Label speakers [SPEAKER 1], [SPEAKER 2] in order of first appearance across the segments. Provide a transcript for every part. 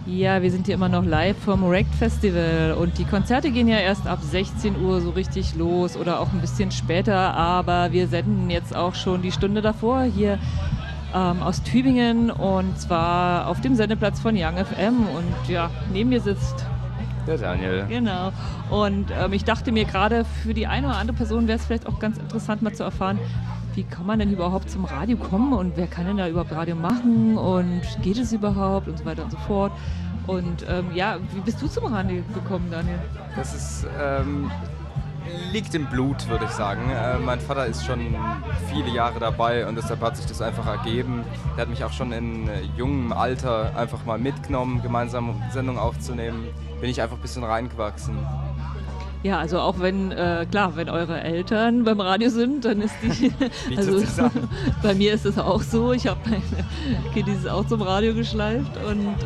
[SPEAKER 1] Ja, wir sind hier immer noch live vom Rekt Festival und die Konzerte gehen ja erst ab 16 Uhr so richtig los oder auch ein bisschen später, aber wir senden jetzt auch schon die Stunde davor hier aus Tübingen und zwar auf dem Sendeplatz von Young FM und ja, neben mir sitzt
[SPEAKER 2] der Daniel.
[SPEAKER 1] Genau. Und ich dachte mir gerade, für die eine oder andere Person wäre es vielleicht auch ganz interessant mal zu erfahren, wie kann man denn überhaupt zum Radio kommen und wer kann denn da überhaupt Radio machen und geht es überhaupt und so weiter und so fort. Und wie bist du zum Radio gekommen, Daniel?
[SPEAKER 2] Das ist, liegt im Blut, würde ich sagen. Mein Vater ist schon viele Jahre dabei und deshalb hat sich das einfach ergeben. Der hat mich auch schon in jungem Alter einfach mal mitgenommen, gemeinsam Sendungen aufzunehmen. Bin ich einfach ein bisschen reingewachsen.
[SPEAKER 1] Ja, also auch wenn, wenn eure Eltern beim Radio sind, dann ist die, also bei mir ist es auch so, ich habe meine Kiddies auch zum Radio geschleift und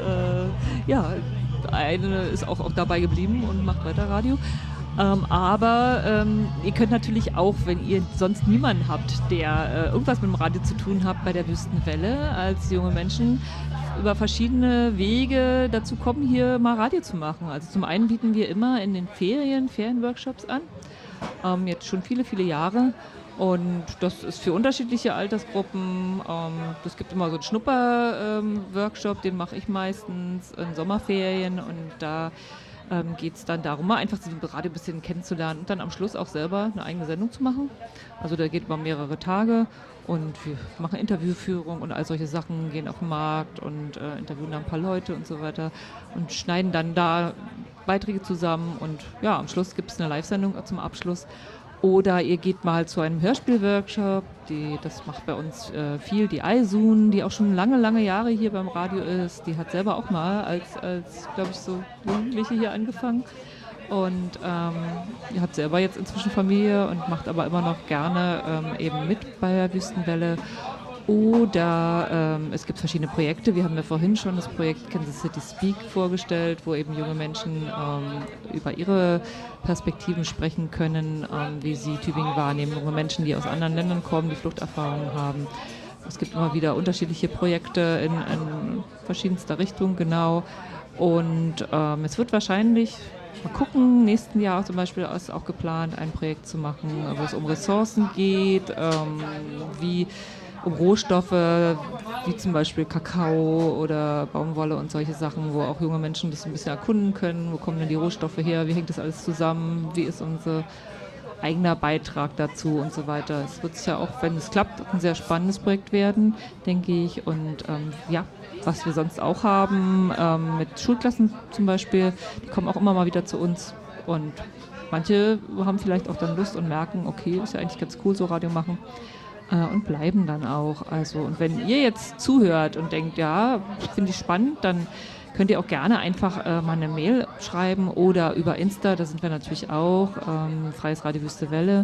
[SPEAKER 1] eine ist auch dabei geblieben und macht weiter Radio. Aber ihr könnt natürlich auch, wenn ihr sonst niemanden habt, der irgendwas mit dem Radio zu tun hat, bei der Wüstenwelle als junge Menschen über verschiedene Wege dazu kommen, hier mal Radio zu machen. Also zum einen bieten wir immer in den Ferienworkshops an, jetzt schon viele, viele Jahre. Und das ist für unterschiedliche Altersgruppen. Es gibt immer so einen Schnupper-Workshop, den mache ich meistens in Sommerferien und da geht es dann darum, mal einfach das Radio ein bisschen kennenzulernen und dann am Schluss auch selber eine eigene Sendung zu machen. Also da geht man mehrere Tage und wir machen Interviewführung und all solche Sachen, gehen auf den Markt und interviewen da ein paar Leute und so weiter und schneiden dann da Beiträge zusammen und ja, am Schluss gibt es eine Live-Sendung zum Abschluss. Oder ihr geht mal zu einem Hörspiel-Workshop, das macht bei uns viel, die Aisun, die auch schon lange, lange Jahre hier beim Radio ist. Die hat selber auch mal als glaube ich, so Jugendliche hier angefangen. Und die hat selber jetzt inzwischen Familie und macht aber immer noch gerne eben mit bei der Wüstenwelle. Oder es gibt verschiedene Projekte. Wir haben ja vorhin schon das Projekt Kansas City Speak vorgestellt, wo eben junge Menschen über ihre Perspektiven sprechen können, wie sie Tübingen wahrnehmen. Junge Menschen, die aus anderen Ländern kommen, die Fluchterfahrungen haben. Es gibt immer wieder unterschiedliche Projekte in verschiedenster Richtung, genau. Und es wird wahrscheinlich, mal gucken, nächsten Jahr zum Beispiel ist auch geplant, ein Projekt zu machen, wo es um Ressourcen geht, um Rohstoffe, wie zum Beispiel Kakao oder Baumwolle und solche Sachen, wo auch junge Menschen das ein bisschen erkunden können. Wo kommen denn die Rohstoffe her? Wie hängt das alles zusammen? Wie ist unser eigener Beitrag dazu und so weiter? Es wird sicher auch, wenn es klappt, ein sehr spannendes Projekt werden, denke ich. Und was wir sonst auch haben, mit Schulklassen zum Beispiel, die kommen auch immer mal wieder zu uns und manche haben vielleicht auch dann Lust und merken, okay, ist ja eigentlich ganz cool, so Radio machen. Und bleiben dann auch. Also, und wenn ihr jetzt zuhört und denkt, ja, finde ich spannend, dann könnt ihr auch gerne einfach mal eine Mail schreiben oder über Insta, da sind wir natürlich auch, Freies Radio Wüstewelle,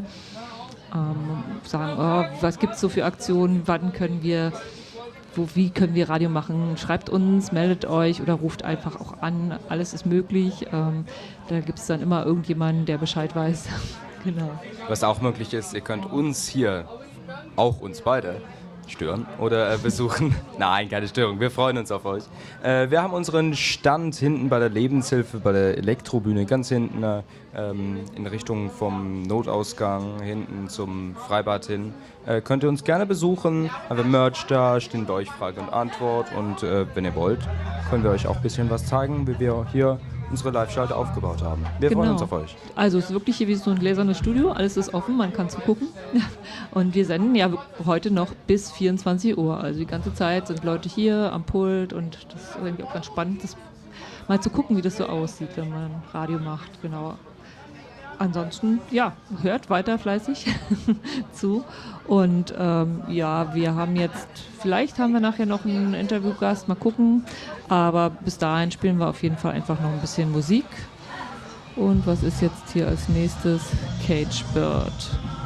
[SPEAKER 1] sagen, was gibt es so für Aktionen, wann können wir, wie können wir Radio machen, schreibt uns, meldet euch oder ruft einfach auch an, alles ist möglich. Da gibt es dann immer irgendjemanden, der Bescheid weiß. Genau.
[SPEAKER 2] Was auch möglich ist, ihr könnt uns hier, auch uns beide, stören oder besuchen. Nein, keine Störung, wir freuen uns auf euch. Wir haben unseren Stand hinten bei der Lebenshilfe, bei der Elektrobühne, ganz hinten in Richtung vom Notausgang, hinten zum Freibad hin. Könnt ihr uns gerne besuchen, haben wir Merch da, stehen bei euch Frage und Antwort und wenn ihr wollt, können wir euch auch ein bisschen was zeigen, wie wir hier unsere Live-Schalte aufgebaut haben. Wir freuen uns auf euch.
[SPEAKER 1] Also es ist wirklich hier wie so ein gläsernes Studio, alles ist offen, man kann zugucken. Und wir senden ja heute noch bis 24 Uhr. Also die ganze Zeit sind Leute hier am Pult und das ist irgendwie auch ganz spannend, das mal zu gucken, wie das so aussieht, wenn man Radio macht. Genau. Ansonsten, ja, hört weiter fleißig zu. Und wir haben jetzt, vielleicht haben wir nachher noch einen Interviewgast, mal gucken. Aber bis dahin spielen wir auf jeden Fall einfach noch ein bisschen Musik. Und was ist jetzt hier als nächstes? Cage Bird.